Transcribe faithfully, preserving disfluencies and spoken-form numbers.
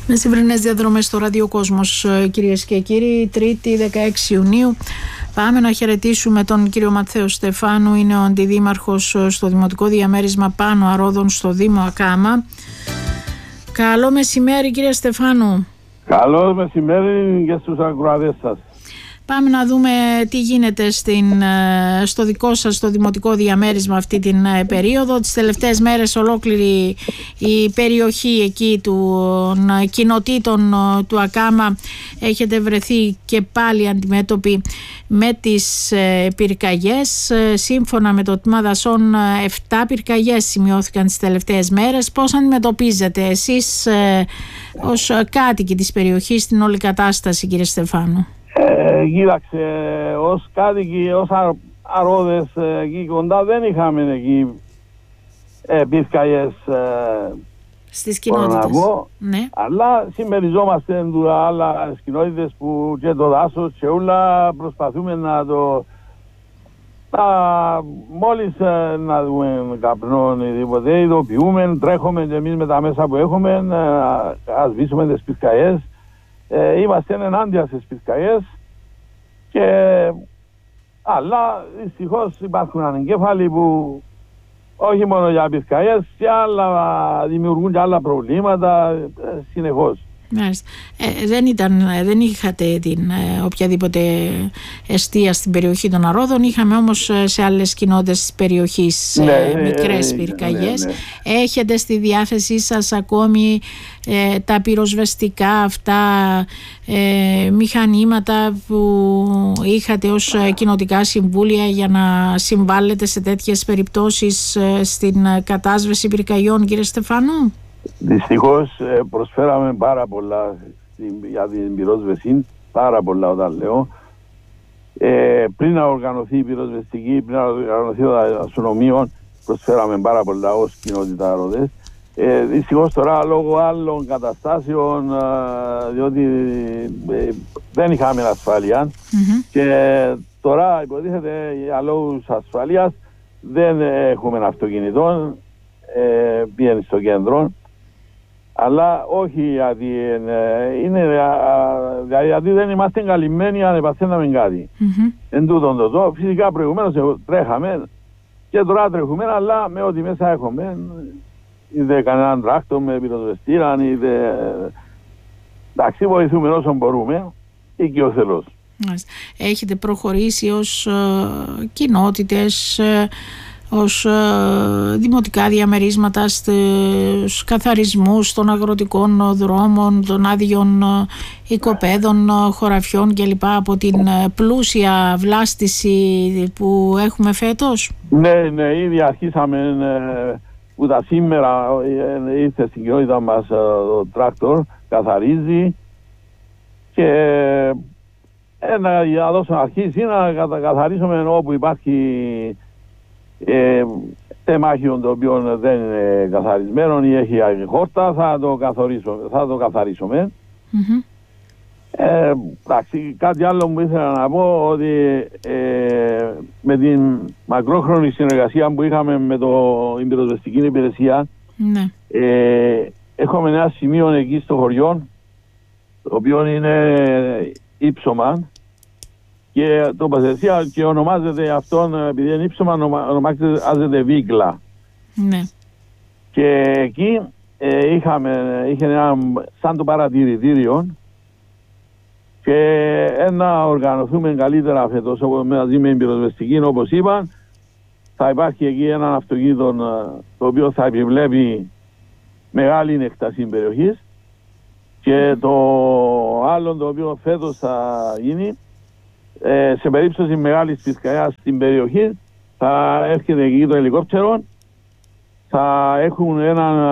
Μεσημβρινές διαδρομές στο Ραδιοκόσμος, κυρίες και κύριοι. Τρίτη δεκαέξι Ιουνίου. Πάμε να χαιρετήσουμε τον κύριο Ματθαίο Στεφάνου. Είναι ο αντιδήμαρχος στο Δημοτικό Διαμέρισμα Πάνο Αρόδων στο Δήμο Ακάμα. Καλό μεσημέρι, κύριε Στεφάνου. Καλό μεσημέρι και στους ακροατές σας. Πάμε να δούμε τι γίνεται στην, στο δικό σας στο δημοτικό διαμέρισμα αυτή την περίοδο. Τις τελευταίες μέρες ολόκληρη η περιοχή εκεί των κοινοτήτων του Ακάμα έχετε βρεθεί και πάλι αντιμέτωποι με τις πυρκαγιές. Σύμφωνα με το Τμήμα Δασών, επτά πυρκαγιές σημειώθηκαν τις τελευταίες μέρες. Πώς αντιμετωπίζετε εσείς ως κάτοικοι της περιοχής την όλη κατάσταση, κύριε Στεφάνου? Ε, κοίταξε, ως κάτοικοι, ως αρρώδες εκεί κοντά δεν είχαμε εκεί ε, πυρκαγιές ε, στις κοινότητες, ναι. Αλλά συμμεριζόμαστε με άλλα κοινότητες που και το δάσος και όλα προσπαθούμε να το να, μόλις ε, να δούμε καπνό ή τίποτε, ειδοποιούμε, τρέχουμε και εμείς με τα μέσα που έχουμε ε, ας σβήσουμε τις πυρκαγιές. Ε, είμαστε ενάντια στις πυρκαγιές και αλλά δυστυχώς υπάρχουν ανεγκέφαλοι που όχι μόνο για πυρκαγιές και άλλα δημιουργούν και άλλα προβλήματα ε, συνεχώς. Ε, δεν, ήταν, δεν είχατε την ε, οποιαδήποτε εστία στην περιοχή των Αρρώδων, είχαμε όμως σε άλλες κοινότητες της περιοχής ναι, ε, μικρές ναι, πυρκαγιές. Ναι, ναι. Έχετε στη διάθεσή σας ακόμη ε, τα πυροσβεστικά αυτά ε, μηχανήματα που είχατε ως κοινοτικά συμβούλια για να συμβάλλετε σε τέτοιες περιπτώσεις ε, στην κατάσβεση πυρκαγιών, κύριε Στεφάνου? Δυστυχώς προσφέραμε πάρα πολλά για την πυρόσβεση, πάρα πολλά όταν λέω. Ε, πριν να οργανωθεί η πυροσβεστική, πριν να οργανωθεί το αστυνομείο, προσφέραμε πάρα πολλά ως κοινότητα αρρώδες. Ε, δυστυχώς τώρα λόγω άλλων καταστάσεων, α, διότι ε, δεν είχαμε ασφάλεια mm-hmm. και τώρα υποτίθεται για λόγους ασφαλείας δεν έχουμε αυτοκινητών, ε, πήγαινε στο κέντρο. Αλλά όχι γιατί, είναι, γιατί δεν είμαστε καλυμμένοι αν παθαίναμε κάτι. Mm-hmm. Εν τούτον το δω. Φυσικά προηγουμένως τρέχαμε και τώρα τρέχουμε, αλλά με ό,τι μέσα έχουμε. Είτε κανέναν τράκτο με πυροσβεστήρα, είτε... Εντάξει, βοηθούμε όσο μπορούμε ή και ο Θεός. Έχετε προχωρήσει ως uh, κοινότητες, uh, ως ε, δημοτικά διαμερίσματα στους καθαρισμούς των αγροτικών δρόμων, των άδειων οικοπαίδων, χωραφιών κλπ. Από την πλούσια βλάστηση που έχουμε φέτος? Ναι, ναι, ήδη αρχίσαμε ε, που τα σήμερα ε, ήρθε στην κοινότητα μας ε, το τράκτορ, καθαρίζει και ε, να, να δώσουμε αρχίσει να κατα, καθαρίσουμε όπου υπάρχει Ε, τεμάχιο το οποίο δεν είναι καθαρισμένο ή έχει χόρτα, θα το, θα το καθαρίσουμε. Mm-hmm. Ε, εντάξει, κάτι άλλο που ήθελα να πω, ότι ε, με την μακρόχρονη συνεργασία που είχαμε με το, την πυροσβεστική υπηρεσία, mm-hmm. ε, έχουμε ένα σημείο εκεί στο χωριό, το οποίο είναι ύψωμα, και το Πασεσία και ονομάζεται αυτόν, επειδή είναι ύψωμα, ονομάζεται Βίγκλα. Ναι. Και εκεί ε, είχαμε, είχε ένα σαν το παρατηρητήριο και ένα οργανωθούμε καλύτερα φέτος μαζί με την πυροσβεστική, όπως είπα. Θα υπάρχει εκεί ένα αυτοκίνητο το οποίο θα επιβλέπει μεγάλη έκταση περιοχής και το άλλο το οποίο φέτος θα γίνει, Ε, σε περίπτωση μεγάλης πυρκαγιάς στην περιοχή θα έρχεται εκεί το ελικόπτερο, θα έχουν έναν